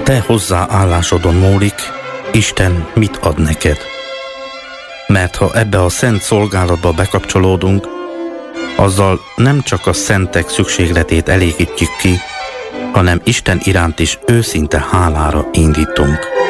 te hozzáállásodon múlik, Isten mit ad neked. Mert ha ebbe a szent szolgálatba bekapcsolódunk, azzal nem csak a szentek szükségletét elégítjük ki, hanem Isten iránt is őszinte hálára indítunk.